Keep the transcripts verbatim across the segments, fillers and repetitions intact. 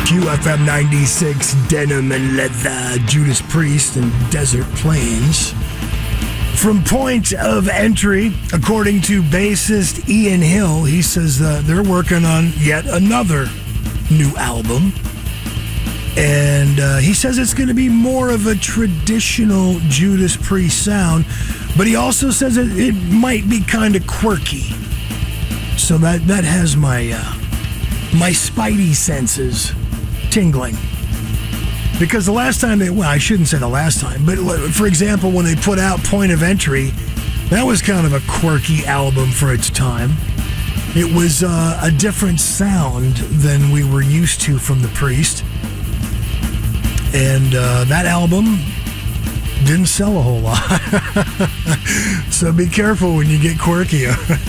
Q F M ninety-six, Denim and Leather, Judas Priest and Desert Plains. From point of entry, according to bassist Ian Hill, he says that they're working on yet another new album. And uh, he says it's going to be more of a traditional Judas Priest sound, but he also says it, it might be kind of quirky. So that, that has my uh, my spidey senses tingling. Because the last time they, well, I shouldn't say the last time, but for example, when they put out Point of Entry, that was kind of a quirky album for its time. It was uh, a different sound than we were used to from the Priest. And uh, that album didn't sell a whole lot. So be careful when you get quirky.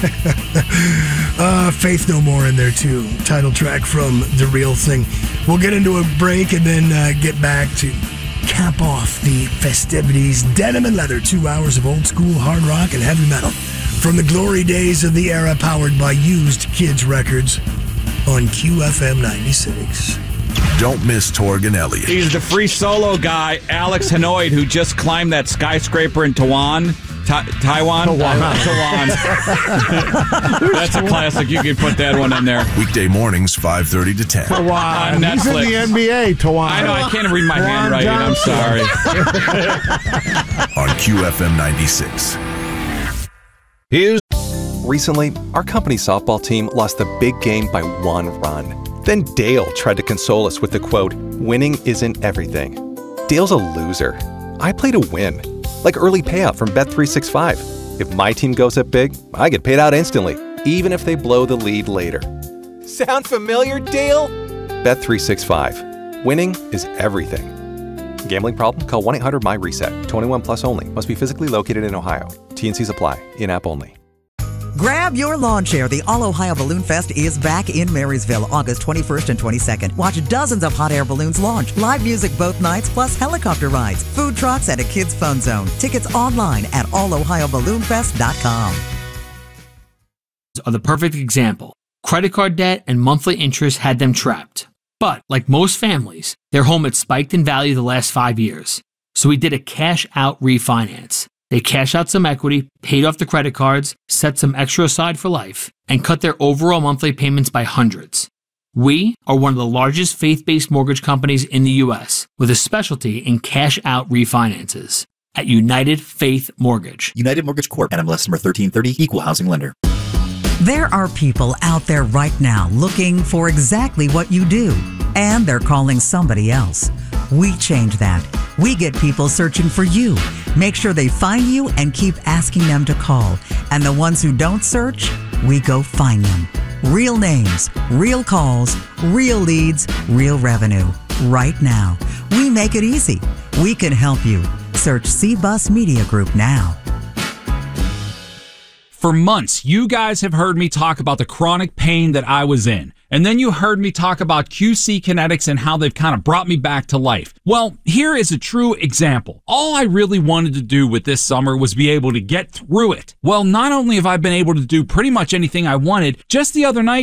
uh, Faith No More in there too. Title track from The Real Thing. We'll get into a break and then uh, get back to cap off the festivities. Denim and Leather, two hours of old school hard rock and heavy metal from the glory days of the era, powered by Used Kids Records on Q F M ninety-six. Don't miss Torg Elliott. He's the free solo guy, Alex Hanoid, who just climbed that skyscraper in Taiwan. Ta- Taiwan? Taiwan. Taiwan. That's a classic. You can put that one in there. Weekday mornings, five thirty to ten. Taiwan. On Netflix. He's in the N B A, Taiwan. I know, I can't read my handwriting. I'm sorry. On Q F M ninety-six. Here's Recently, our company's softball team lost the big game by one run. Then Dale tried to console us with the quote, "Winning isn't everything." Dale's a loser. I play to win. Like early payout from Bet three sixty-five. If my team goes up big, I get paid out instantly, even if they blow the lead later. Sound familiar, Dale? Bet three sixty-five. Winning is everything. Gambling problem? Call one eight hundred M Y reset. twenty-one plus only. Must be physically located in Ohio. T and Cs apply. In-app only. Grab your lawn chair. The All-Ohio Balloon Fest is back in Marysville, August twenty-first and twenty-second. Watch dozens of hot air balloons launch, live music both nights, plus helicopter rides, food trucks, and a kids' fun zone. Tickets online at all ohio balloon fest dot com. Are the perfect example. Credit card debt and monthly interest had them trapped. But, like most families, their home had spiked in value the last five years. So we did a cash-out refinance. They cashed out some equity, paid off the credit cards, set some extra aside for life, and cut their overall monthly payments by hundreds. We are one of the largest faith-based mortgage companies in the U S with a specialty in cash-out refinances at United Faith Mortgage. United Mortgage Corp. N M L S number thirteen thirty, Equal Housing Lender. There are people out there right now looking for exactly what you do, and they're calling somebody else. We change that. We get people searching for you. Make sure they find you and keep asking them to call. And the ones who don't search, we go find them. Real names, real calls, real leads, real revenue. Right now. We make it easy. We can help you. Search C-Bus Media Group now. For months, you guys have heard me talk about the chronic pain that I was in. And then you heard me talk about Q C Kinetics and how they've kind of brought me back to life. Well, here is a true example. All I really wanted to do with this summer was be able to get through it. Well, not only have I been able to do pretty much anything I wanted, just the other night,